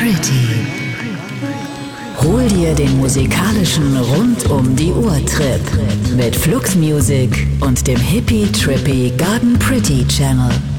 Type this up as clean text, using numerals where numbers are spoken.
Pretty. Hol dir den musikalischen Rund-um-die-Uhr-Trip mit Flux Music und dem Hippie Trippy Garden Pretty Channel.